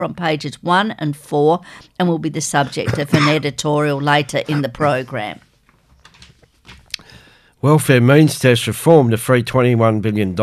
from pages 1 and 4 and will be the subject of an editorial later in the program. Welfare means test reform to free $21 billion.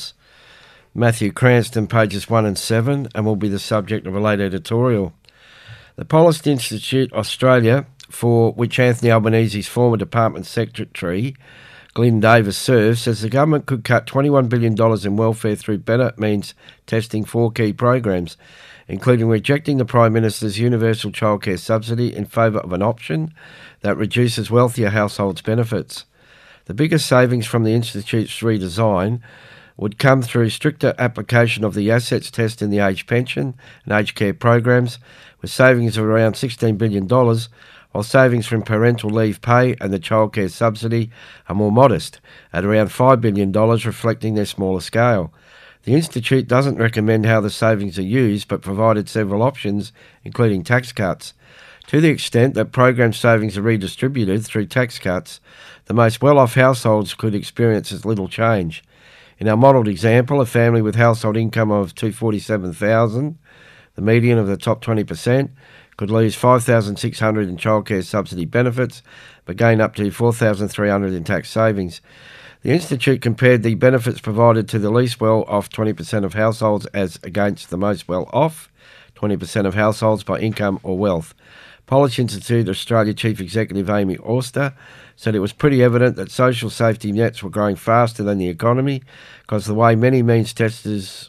Matthew Cranston, pages 1 and 7, and will be the subject of a late editorial. The Policy Institute Australia, for which Anthony Albanese's former Department Secretary, Glyn Davis, serves, says the government could cut $21 billion in welfare through better means testing 4 key programs, including rejecting the Prime Minister's universal childcare subsidy in favour of an option that reduces wealthier households' benefits. The biggest savings from the Institute's redesign would come through stricter application of the assets test in the aged pension and aged care programs, with savings of around $16 billion, while savings from parental leave pay and the childcare subsidy are more modest, at around $5 billion, reflecting their smaller scale. The Institute doesn't recommend how the savings are used, but provided several options, including tax cuts. To the extent that program savings are redistributed through tax cuts, the most well-off households could experience as little change. In our modelled example, a family with household income of $247,000, the median of the top 20%, could lose $5,600 in childcare subsidy benefits, but gain up to $4,300 in tax savings. The Institute compared the benefits provided to the least well-off 20% of households as against the most well-off 20% of households by income or wealth. Policy Institute Australia Chief Executive Amy Auster said it was pretty evident that social safety nets were growing faster than the economy because the way many means tests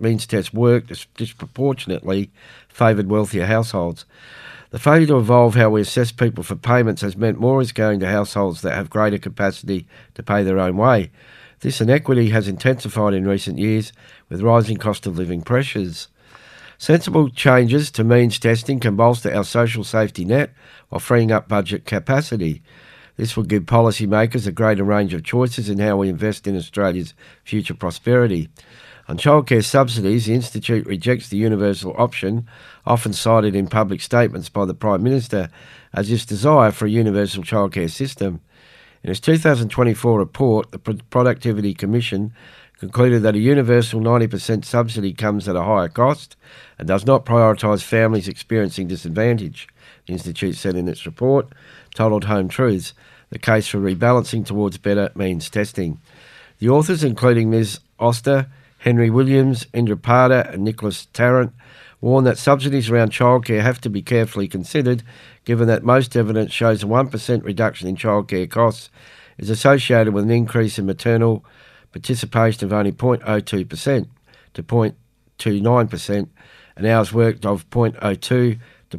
worked disproportionately favoured wealthier households. The failure to evolve how we assess people for payments has meant more is going to households that have greater capacity to pay their own way. This inequity has intensified in recent years with rising cost of living pressures. Sensible changes to means testing can bolster our social safety net while freeing up budget capacity. This will give policymakers a greater range of choices in how we invest in Australia's future prosperity. On childcare subsidies, the Institute rejects the universal option, often cited in public statements by the Prime Minister, as its desire for a universal childcare system. In its 2024 report, the Productivity Commission concluded that a universal 90% subsidy comes at a higher cost and does not prioritise families experiencing disadvantage, the Institute said in its report, titled Home Truths, the case for rebalancing towards better means testing. The authors, including Ms Auster, Henry Williams, Indra Parda and Nicholas Tarrant, warn that subsidies around childcare have to be carefully considered, given that most evidence shows a 1% reduction in childcare costs is associated with an increase in maternal participation of only 0.02% to 0.29% and hours worked of 0.02 to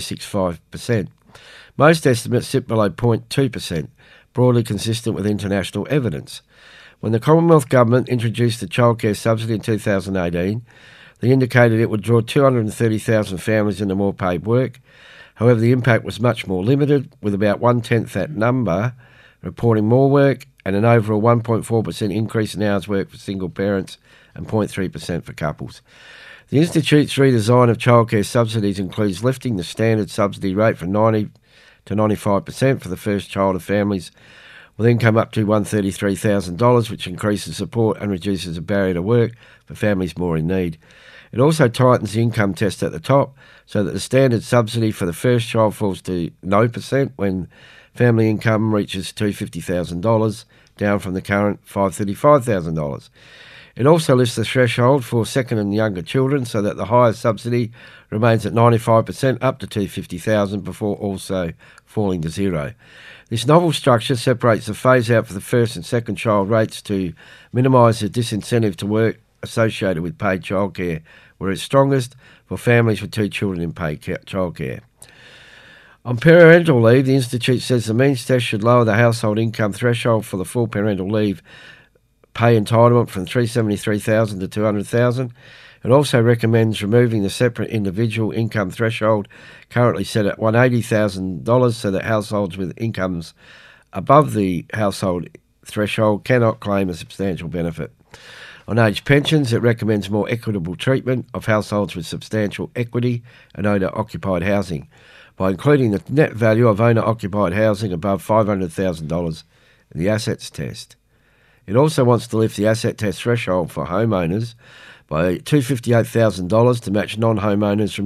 0.065%. Most estimates sit below 0.2%, broadly consistent with international evidence. When the Commonwealth Government introduced the childcare subsidy in 2018, they indicated it would draw 230,000 families into more paid work. However, the impact was much more limited, with about 1/10 that number reporting more work and an overall 1.4% increase in hours worked for single parents and 0.3% for couples. The Institute's redesign of childcare subsidies includes lifting the standard subsidy rate from 90 to 95% for the first child of families with income up to $133,000, which increases support and reduces the barrier to work for families more in need. It also tightens the income test at the top so that the standard subsidy for the first child falls to 0% when family income reaches $250,000, down from the current $535,000. It also lifts the threshold for second and younger children so that the higher subsidy remains at 95% up to $250,000 before also falling to zero. This novel structure separates the phase-out for the first and second child rates to minimise the disincentive to work associated with paid childcare, where it's strongest for families with 2 children in paid childcare. On parental leave, the Institute says the means test should lower the household income threshold for the full parental leave pay entitlement from $373,000 to $200,000. It also recommends removing the separate individual income threshold currently set at $180,000 so that households with incomes above the household threshold cannot claim a substantial benefit. On aged pensions, it recommends more equitable treatment of households with substantial equity and owner-occupied housing by including the net value of owner-occupied housing above $500,000 in the assets test. It also wants to lift the asset test threshold for homeowners by $258,000 to match non-homeowners